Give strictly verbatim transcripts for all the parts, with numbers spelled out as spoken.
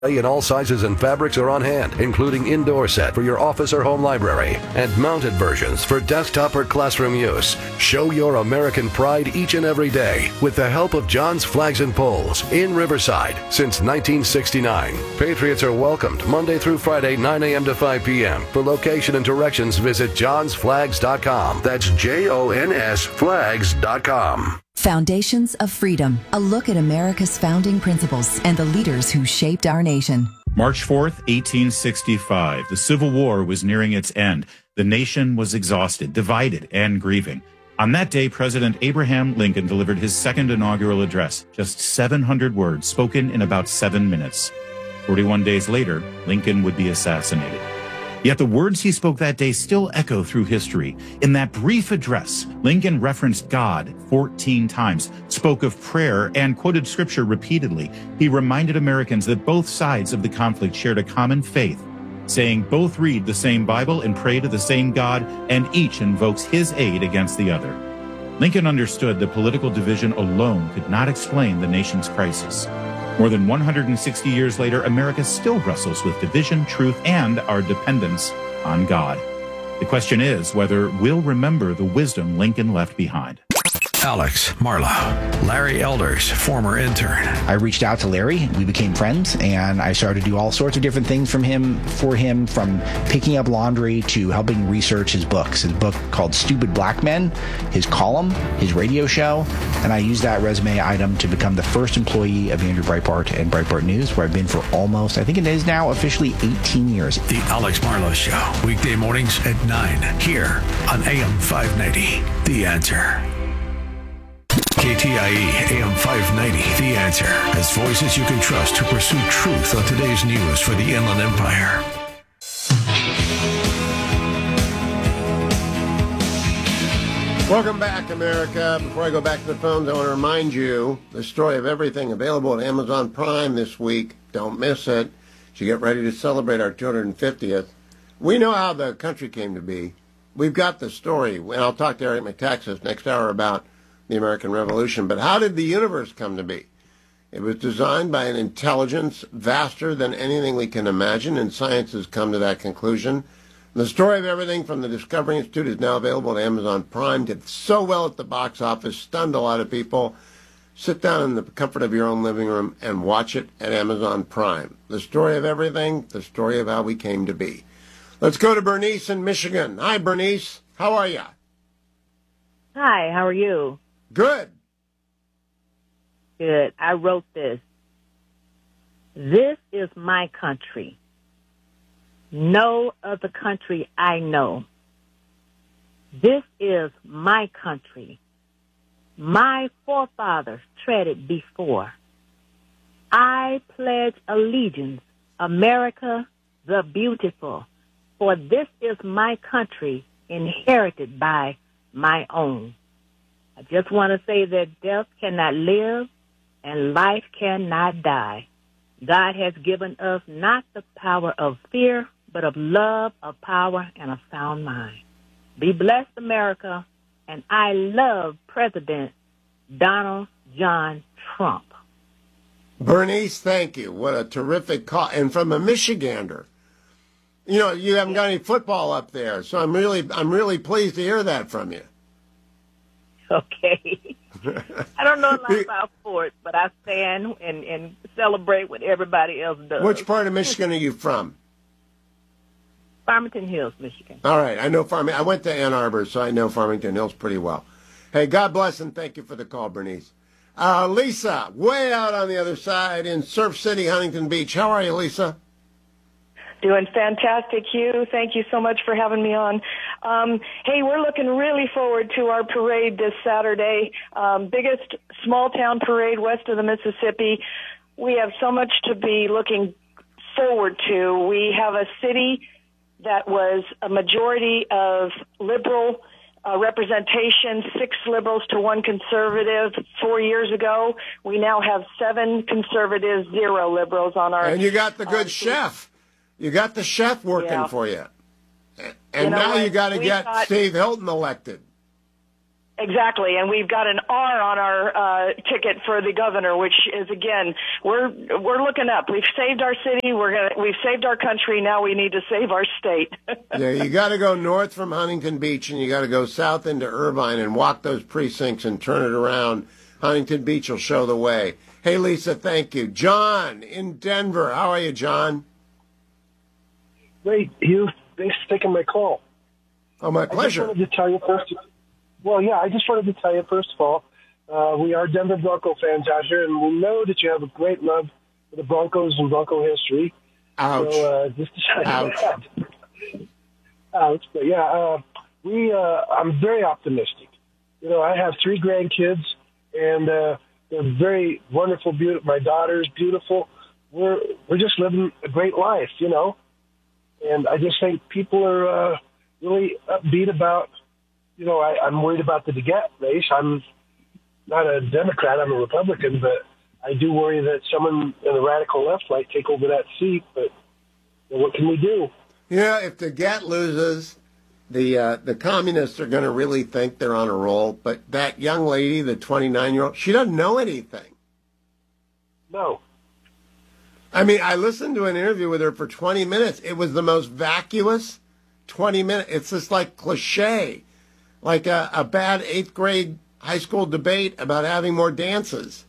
In all sizes and fabrics are on hand, including indoor set for your office or home library, and mounted versions for desktop or classroom use. Show your American pride each and every day with the help of John's Flags and Poles in Riverside since nineteen sixty-nine. Patriots are welcomed Monday through Friday, nine a.m. to five p.m. For location and directions, visit johns flags dot com. That's J O N S flags dot com. Foundations of Freedom, a look at America's founding principles and the leaders who shaped our nation. March fourth, eighteen sixty-five. The Civil War was nearing its end. The nation was exhausted, divided, and grieving. On that day, President Abraham Lincoln delivered his second inaugural address, just seven hundred words spoken in about seven minutes. forty-one days later, Lincoln would be assassinated. Yet the words he spoke that day still echo through history. In that brief address, Lincoln referenced God fourteen times, spoke of prayer, and quoted scripture repeatedly. He reminded Americans that both sides of the conflict shared a common faith, saying both read the same Bible and pray to the same God, and each invokes his aid against the other. Lincoln understood that political division alone could not explain the nation's crisis. More than one hundred sixty years later, America still wrestles with division, truth, and our dependence on God. The question is whether we'll remember the wisdom Lincoln left behind. Alex, Marla, Larry Elders, former intern. I reached out to Larry. We became friends, and I started to do all sorts of different things from him, for him, from picking up laundry to helping research his books. His book called Stupid Black Men, his column, his radio show, and I used that resume item to become the first employee of Andrew Breitbart and Breitbart News, where I've been for almost, I think it is now officially eighteen years. The Alex Marlowe Show, weekday mornings at nine, here on A M five ninety, The Answer. K T I E A M five ninety, The Answer, has voices you can trust to pursue truth on today's news for the Inland Empire. Welcome back, America. Before I go back to the phones, I want to remind you the story of everything available at Amazon Prime this week. Don't miss it. As you get ready to celebrate our two hundred fiftieth. We know how the country came to be. We've got the story, and I'll talk to Eric McTaxis next hour about the American Revolution. But how did the universe come to be? It was designed by an intelligence vaster than anything we can imagine, and science has come to that conclusion. The story of everything from the Discovery Institute is now available at Amazon Prime. Did so well at the box office, stunned a lot of people. Sit down in the comfort of your own living room and watch it at Amazon Prime. The story of everything, the story of how we came to be. Let's go to Bernice in Michigan. Hi, Bernice. How are you? Hi, how are you? Good. Good. I wrote this. This is my country. No other country I know. This is my country. My forefathers treaded before. I pledge allegiance, America the beautiful, for this is my country inherited by my own. I just want to say that death cannot live and life cannot die. God has given us not the power of fear, but of love, of power, and a sound mind. Be blessed, America, and I love President Donald John Trump. Bernice, thank you. What a terrific call. And from a Michigander. You know, you haven't got any football up there, so I'm really I'm really pleased to hear that from you. Okay. I don't know a lot about sports, but I stand and, and celebrate what everybody else does. Which part of Michigan are you from? Farmington Hills, Michigan. All right. I know Farmington. I went to Ann Arbor, so I know Farmington Hills pretty well. Hey, God bless and thank you for the call, Bernice. Uh, Lisa, way out on the other side in Surf City, Huntington Beach. How are you, Lisa? Doing fantastic, Hugh. Thank you so much for having me on. Um, hey, we're looking really forward to our parade this Saturday. Um, biggest small-town parade west of the Mississippi. We have so much to be looking forward to. We have a city that was a majority of liberal uh, representation, six liberals to one conservative four years ago. We now have seven conservatives, zero liberals on our... And you got the good uh, chef. You got the chef working yeah. for you. And you know now what? you got to we get thought, Steve Hilton elected. Exactly, and we've got an R on our uh, ticket for the governor, which is again, we're we're looking up. We've saved our city. We're gonna we've saved our country. Now we need to save our state. Yeah, you got to go north from Huntington Beach, and you got to go south into Irvine and walk those precincts and turn it around. Huntington Beach will show the way. Hey, Lisa, thank you. John in Denver, how are you, John? Great, Hugh. Thanks for taking my call. Oh, my pleasure. I just wanted to tell you first. Well, yeah, I just wanted to tell you, first of all, uh, we are Denver Bronco fans out here, and we know that you have a great love for the Broncos and Bronco history. Ouch. So, uh, just to tell you Ouch. that. Ouch. But, yeah, uh, we, uh, I'm very optimistic. You know, I have three grandkids, and uh, they're very wonderful, beautiful. My daughter's beautiful. We're, we're just living a great life, you know. And I just think people are uh, really upbeat about, you know, I, I'm worried about the DeGette race. I'm not a Democrat. I'm a Republican, but I do worry that someone in the radical left might take over that seat. But you know, what can we do? Yeah, if DeGette loses, the uh, the communists are going to really think they're on a roll. But that young lady, the twenty-nine-year-old, she doesn't know anything. No. I mean, I listened to an interview with her for twenty minutes. It was the most vacuous twenty minutes. It's just like cliche. Like a, a bad eighth grade high school debate about having more dances.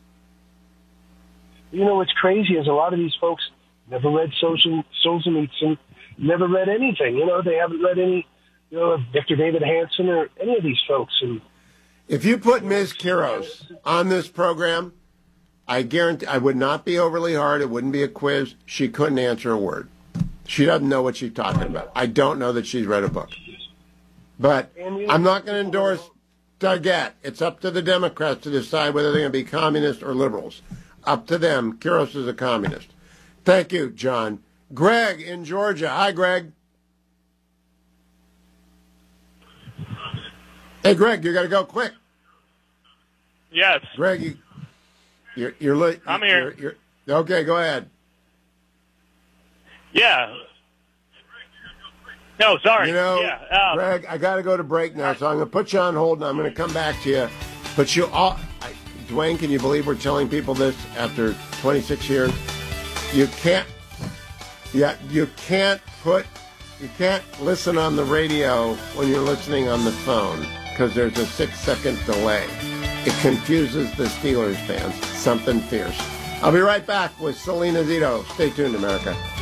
You know, what's crazy is a lot of these folks never read Solzhenitsyn, never read anything. You know, they haven't read any, you know, Victor David Hanson or any of these folks. And if you put Miz Quiros on this program, I guarantee I would not be overly hard. It wouldn't be a quiz. She couldn't answer a word. She doesn't know what she's talking about. I don't know that she's read a book. But I'm not going to endorse DeGette. It's up to the Democrats to decide whether they're going to be communists or liberals. Up to them. Quiros is a communist. Thank you, John. Greg in Georgia. Hi, Greg. Hey, Greg, you got to go quick. Yes. Greg, you, you're, you're late. I'm here. You're, you're, okay, go ahead. Yeah. No, sorry. You know, yeah, um, Greg, I got to go to break now, so I'm going to put you on hold, and I'm going to come back to you. But you all, I, Dwayne, can you believe we're telling people this after twenty-six years? You can't, yeah, you can't put, you can't listen on the radio when you're listening on the phone because there's a six-second delay. It confuses the Steelers fans. Something fierce. I'll be right back with Selena Zito. Stay tuned, America.